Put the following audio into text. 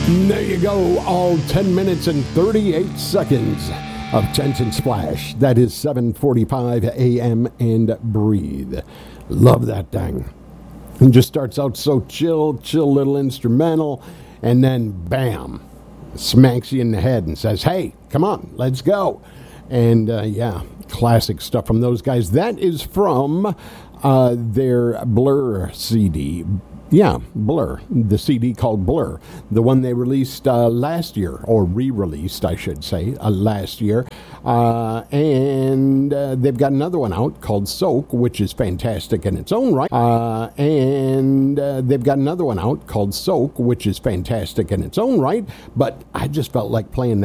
There you go, all 10 minutes and 38 seconds of Tense and Splash. That is 7:45 a.m. and Breathe. Love that thing. It just starts out so chill little instrumental, and then bam, smacks you in the head and says, hey, come on, let's go. And yeah, classic stuff from those guys. That is from their Blur CD. Yeah, Blur, the CD called Blur, the one they released last year, or re-released, I should say, last year. And they've got another one out called Soak, which is fantastic in its own right. And they've got another one out called Soak, which is fantastic in its own right. But I just felt like playing